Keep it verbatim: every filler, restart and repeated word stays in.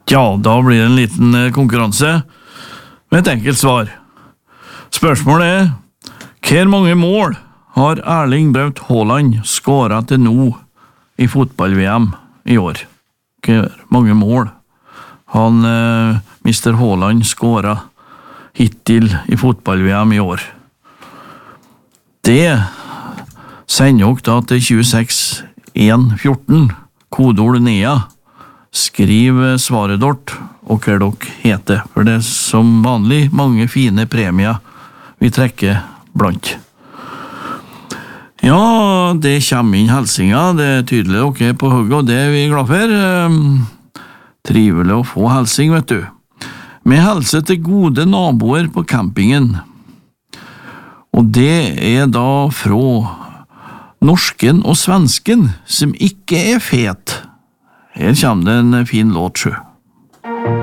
Ja, da blir det en liten eh, konkurranse med et enkelt svar. Spørsmålet er, hvor mange mål har Erling Braut Haaland skåret til nå i fotball-V M i år? Hvor mange mål han, eh, mister Haaland, skåret hittil i fotball-V M i år? Det sender dere da til tjueseks en fjorten, kodeord N E A. Skriv svaret dere og hva dere heter, for det er som vanlig mange fine premier vi trekker blant. Ja, det kommer inn helsinger, det er tydelig dere er på hugget, og det er vi glad for. Trivelig å få helsing, vet du. Med helse til gode naboer på campingen. Og det er da fra norsken og svensken, som ikke er fet. Her kommer det en fin låt, sjø.